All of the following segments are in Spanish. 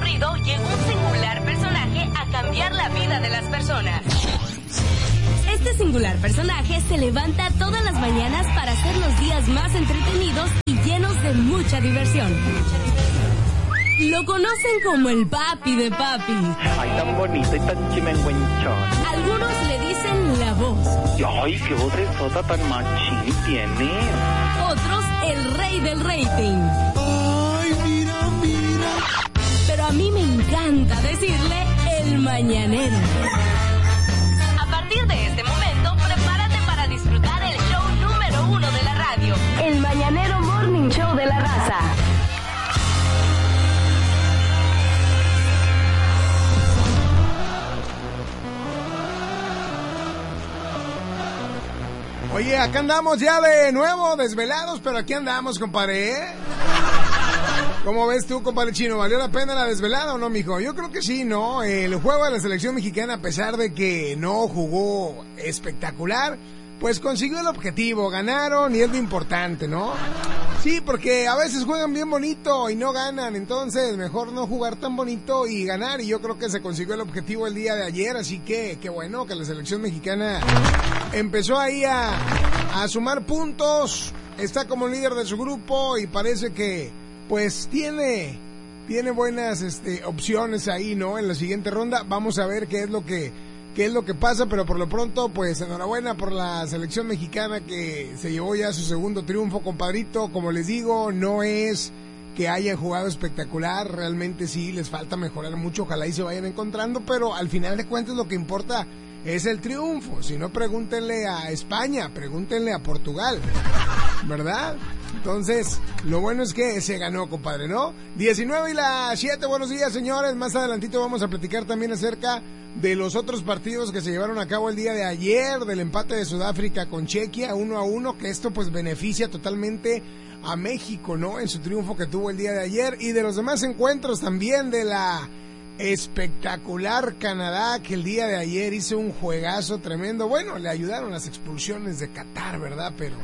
aburrido, llegó un singular personaje a cambiar la vida de las personas. Este singular personaje se levanta todas las mañanas para hacer los días más entretenidos y llenos de mucha diversión. Lo conocen como el papi de papi. Ay, tan bonito y tan chimenguenchón. Algunos le dicen la voz. Ay, qué voz esota tan machín tiene. Otros, el rey del rating. Ay, mira, mira. Pero a mí me encanta decirle el mañanero. A partir de este momento, prepárate para disfrutar el show número 1 de la radio. El Mañanero Morning Show de la Raza. Oye, acá andamos ya de nuevo, desvelados, pero aquí andamos, compadre, ¿eh? ¿Cómo ves tú, compadre Chino? ¿Valió la pena la desvelada o no, mijo? Yo creo que sí, ¿no? El juego de la selección mexicana, a pesar de que no jugó espectacular, pues consiguió el objetivo, ganaron y es lo importante, ¿no? Sí, porque a veces juegan bien bonito y no ganan, entonces mejor no jugar tan bonito y ganar, y yo creo que se consiguió el objetivo el día de ayer, así que qué bueno que la selección mexicana empezó ahí a sumar puntos, está como líder de su grupo y parece que pues tiene buenas opciones ahí, ¿no? En la siguiente ronda vamos a ver qué es lo que pasa, pero por lo pronto, pues enhorabuena por la selección mexicana que se llevó ya su segundo triunfo, compadrito. Como les digo, no es que hayan jugado espectacular, realmente sí les falta mejorar mucho, ojalá y se vayan encontrando, pero al final de cuentas lo que importa es el triunfo. Si no, pregúntenle a España, pregúntenle a Portugal, ¿verdad? Entonces, lo bueno es que se ganó, compadre, ¿no? 19:07, buenos días, señores. Más adelantito vamos a platicar también acerca de los otros partidos que se llevaron a cabo el día de ayer, del empate de Sudáfrica con Chequia 1-1, que esto pues beneficia totalmente a México, ¿no? En su triunfo que tuvo el día de ayer, y de los demás encuentros también de la espectacular Canadá, que el día de ayer hizo un juegazo tremendo. Bueno, le ayudaron las expulsiones de Qatar, ¿verdad? Pero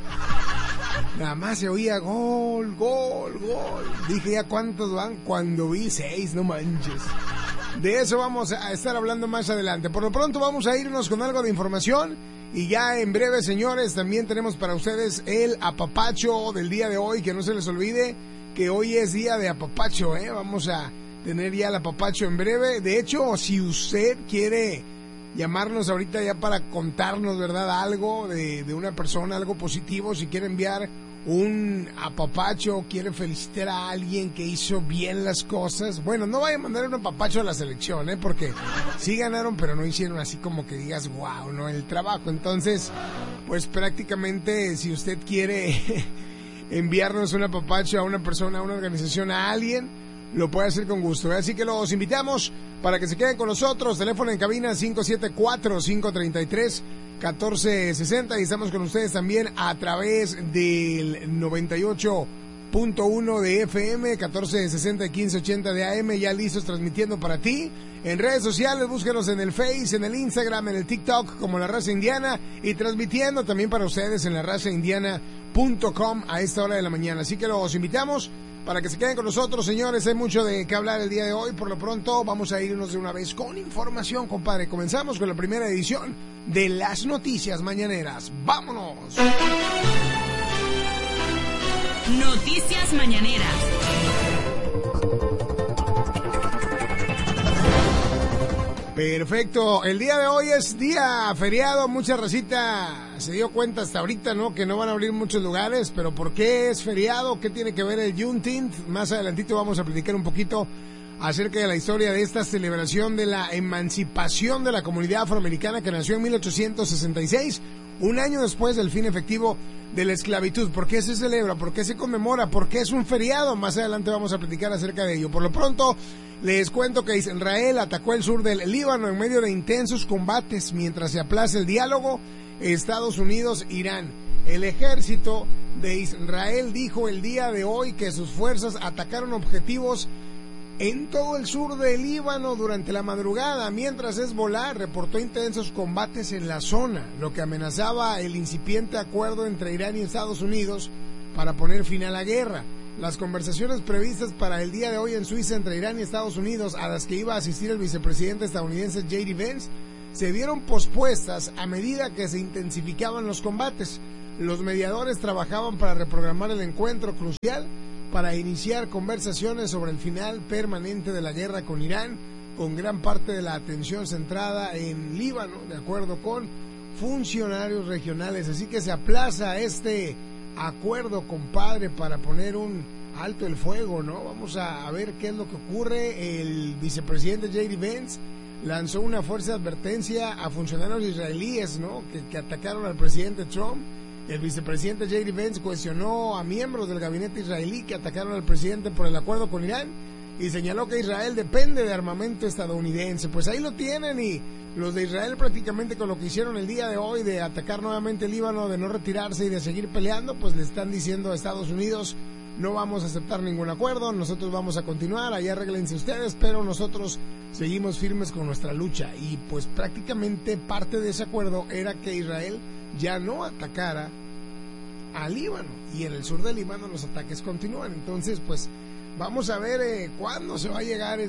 nada más se oía gol, gol, gol. Dije, ¿ya cuántos van? Cuando vi 6, no manches. De eso vamos a estar hablando más adelante. Por lo pronto vamos a irnos con algo de información y ya en breve, señores, también tenemos para ustedes el apapacho del día de hoy, que no se les olvide que hoy es día de apapacho, ¿eh? Vamos a tener ya el apapacho en breve. De hecho, si usted quiere llamarnos ahorita ya para contarnos, ¿verdad?, algo de una persona, algo positivo, si quiere enviar un apapacho, quiere felicitar a alguien que hizo bien las cosas, bueno, no vaya a mandar un apapacho a la selección, porque sí ganaron, pero no hicieron así como que digas, wow, ¿no?, el trabajo. Entonces, pues prácticamente, si usted quiere enviarnos un apapacho a una persona, a una organización, a alguien, lo puede hacer con gusto, ¿eh? Así que los invitamos para que se queden con nosotros. Teléfono en cabina 574-533-1460, y estamos con ustedes también a través del 98.1 de FM, 1460 y 1580 de AM, ya listos transmitiendo para ti. En redes sociales, búsquenos en el Face, en el Instagram, en el TikTok como La Raza Indiana, y transmitiendo también para ustedes en larazaindiana.com a esta hora de la mañana. Así que los invitamos para que se queden con nosotros, señores. Hay mucho de qué hablar el día de hoy. Por lo pronto vamos a irnos de una vez con información, compadre. Comenzamos con la primera edición de las noticias mañaneras. ¡Vámonos! Noticias mañaneras. Perfecto, el día de hoy es día feriado, mucha racita se dio cuenta hasta ahorita, ¿no?, que no van a abrir muchos lugares, pero ¿por qué es feriado? ¿Qué tiene que ver el Juneteenth? Más adelantito vamos a platicar un poquito acerca de la historia de esta celebración de la emancipación de la comunidad afroamericana que nació en 1866, un año después del fin efectivo de la esclavitud. ¿Por qué se celebra? ¿Por qué se conmemora? ¿Por qué es un feriado? Más adelante vamos a platicar acerca de ello. Por lo pronto, les cuento que Israel atacó el sur del Líbano en medio de intensos combates mientras se aplaza el diálogo Estados Unidos-Irán. El ejército de Israel dijo el día de hoy que sus fuerzas atacaron objetivos en todo el sur del Líbano durante la madrugada, mientras Hezbollah reportó intensos combates en la zona, lo que amenazaba el incipiente acuerdo entre Irán y Estados Unidos para poner fin a la guerra. las conversaciones previstas para el día de hoy en Suiza entre Irán y Estados Unidos, a las que iba a asistir el vicepresidente estadounidense J.D. Vance, se vieron pospuestas a medida que se intensificaban los combates. Los mediadores trabajaban para reprogramar el encuentro crucial para iniciar conversaciones sobre el final permanente de la guerra con Irán, con gran parte de la atención centrada en Líbano, de acuerdo con funcionarios regionales. Así que se aplaza este acuerdo, compadre, para poner un alto el fuego, ¿no? Vamos a ver qué es lo que ocurre. El vicepresidente J.D. Vance lanzó una fuerte advertencia a funcionarios israelíes, ¿no? que atacaron al presidente Trump. El vicepresidente J.D. Vance cuestionó a miembros del gabinete israelí que atacaron al presidente por el acuerdo con Irán y señaló que Israel depende de armamento estadounidense. Pues ahí lo tienen, y los de Israel prácticamente con lo que hicieron el día de hoy de atacar nuevamente el Líbano, de no retirarse y de seguir peleando, pues le están diciendo a Estados Unidos: no vamos a aceptar ningún acuerdo, nosotros vamos a continuar, allá arréglense ustedes, pero nosotros seguimos firmes con nuestra lucha. Y pues prácticamente parte de ese acuerdo era que Israel ya no atacara a Líbano, y en el sur del Líbano los ataques continúan. Entonces pues vamos a ver cuándo se va a llegar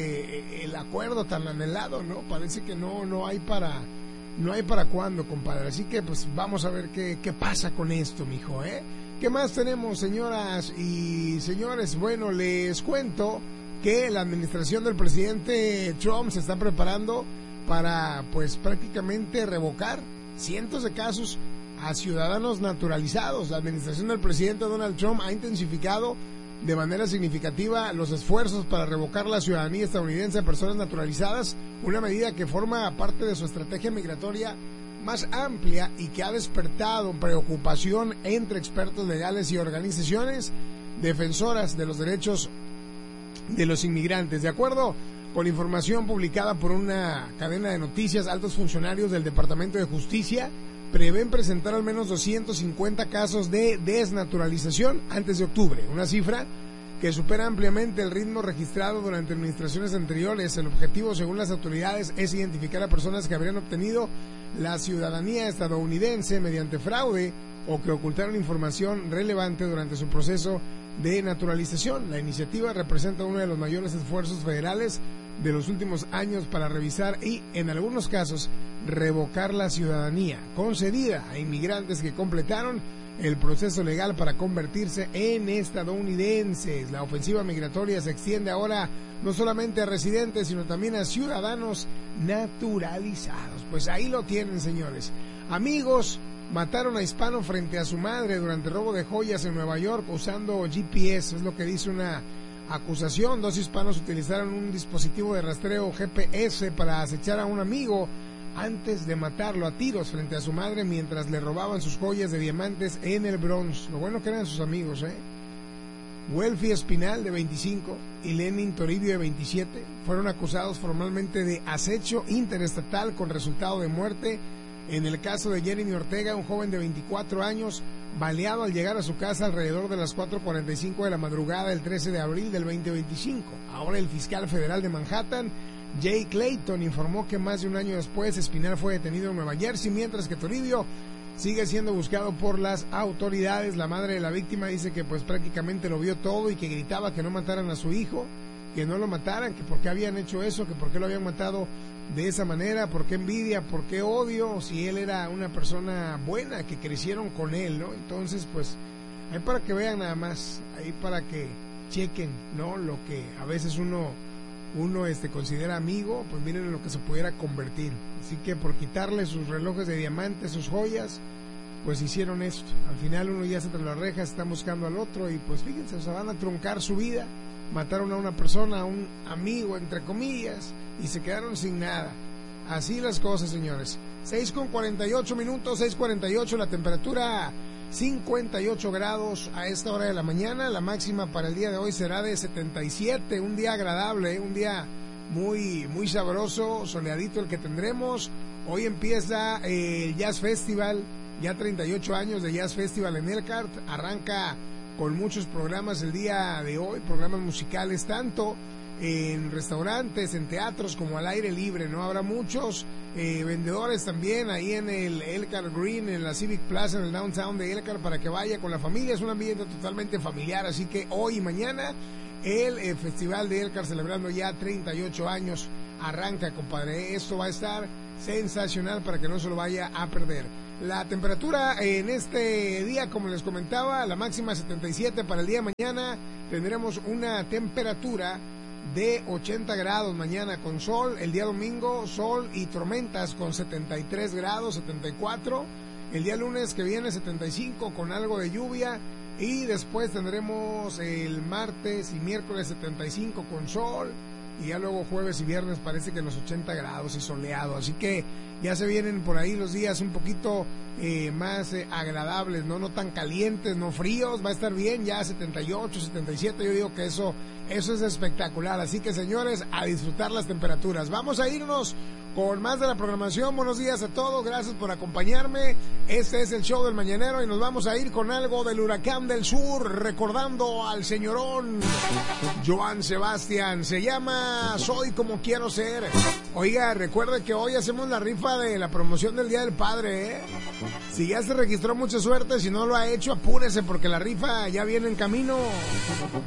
el acuerdo tan anhelado, ¿no? Parece que no hay para cuándo, compadre. Así que pues vamos a ver qué pasa con esto, mijo, ¿Qué más tenemos, señoras y señores? Bueno, les cuento que la administración del presidente Trump se está preparando para pues prácticamente revocar cientos de casos a ciudadanos naturalizados. La administración del presidente Donald Trump ha intensificado de manera significativa los esfuerzos para revocar la ciudadanía estadounidense a personas naturalizadas, una medida que forma parte de su estrategia migratoria más amplia y que ha despertado preocupación entre expertos legales y organizaciones defensoras de los derechos de los inmigrantes. De acuerdo con información publicada por una cadena de noticias, altos funcionarios del Departamento de Justicia prevén presentar al menos 250 casos de desnaturalización antes de octubre, una cifra que supera ampliamente el ritmo registrado durante administraciones anteriores. El objetivo, según las autoridades, es identificar a personas que habrían obtenido la ciudadanía estadounidense mediante fraude o que ocultaron información relevante durante su proceso de naturalización. La iniciativa representa uno de los mayores esfuerzos federales de los últimos años para revisar y, en algunos casos, revocar la ciudadanía concedida a inmigrantes que completaron el proceso legal para convertirse en estadounidenses. La ofensiva migratoria se extiende ahora no solamente a residentes, sino también a ciudadanos naturalizados. Pues ahí lo tienen, señores. Amigos mataron a hispano frente a su madre durante robo de joyas en Nueva York usando GPS, es lo que dice una acusación. 2 hispanos utilizaron un dispositivo de rastreo GPS para acechar a un amigo antes de matarlo a tiros frente a su madre mientras le robaban sus joyas de diamantes en el Bronx. Lo bueno que eran sus amigos, Welfi Espinal, de 25, y Lenin Toribio, de 27, fueron acusados formalmente de acecho interestatal con resultado de muerte en el caso de Jeremy Ortega, un joven de 24 años, baleado al llegar a su casa alrededor de las 4:45 de la madrugada del 13 de abril del 2025. Ahora el fiscal federal de Manhattan, Jay Clayton, informó que más de un año después Espinal fue detenido en Nueva Jersey, mientras que Toribio sigue siendo buscado por las autoridades. La madre de la víctima dice que pues prácticamente lo vio todo y que gritaba que no mataran a su hijo, que no lo mataran, que por qué habían hecho eso, que por qué lo habían matado de esa manera, por qué envidia, por qué odio, si él era una persona buena, que crecieron con él, ¿no? Entonces pues ahí para que vean nada más, ahí para que chequen, ¿no? Lo que a veces uno considera amigo, pues miren lo que se pudiera convertir. Así que por quitarle sus relojes de diamantes, sus joyas, pues hicieron esto. Al final uno ya se tras las rejas, está buscando al otro y pues fíjense, se van a truncar su vida. Mataron a una persona, a un amigo, entre comillas, y se quedaron sin nada. Así las cosas, señores. 6:48 minutos, 6:48, la temperatura 58 grados a esta hora de la mañana. La máxima para el día de hoy será de 77, un día agradable, un día muy, muy sabroso, soleadito el que tendremos. Hoy empieza el Jazz Festival, ya 38 años de Jazz Festival en Elkhart. Arranca con muchos programas el día de hoy, programas musicales tanto en restaurantes, en teatros, como al aire libre, ¿no? Habrá muchos vendedores también ahí en el Elkhart Green, en la Civic Plaza, en el downtown de Elkhart, para que vaya con la familia. Es un ambiente totalmente familiar, así que hoy y mañana el Festival de Elkhart, celebrando ya 38 años, arranca, compadre. Esto va a estar sensacional para que no se lo vaya a perder. La temperatura en este día, como les comentaba, la máxima 77 para el día de mañana. Tendremos una temperatura de 80 grados mañana con sol. El día domingo, sol y tormentas con 73 grados, 74. El día lunes que viene, 75 con algo de lluvia. Y después tendremos el martes y miércoles 75 con sol. Y ya luego jueves y viernes parece que los 80 grados y soleado. Así que ya se vienen por ahí los días un poquito más agradables, ¿no? No tan calientes, no fríos. Va a estar bien, ya 78, 77. Yo digo que eso es espectacular. Así que, señores, a disfrutar las temperaturas. Vamos a irnos con más de la programación. Buenos días a todos, gracias por acompañarme. Este es el show del Mañanero y nos vamos a ir con algo del Huracán del Sur, recordando al señorón Joan Sebastián. Se llama Soy Como Quiero Ser. Oiga, recuerde que hoy hacemos la rifa de la promoción del Día del Padre, ¿eh? Si ya se registró, mucha suerte. Si no lo ha hecho, apúrese porque la rifa ya viene en camino.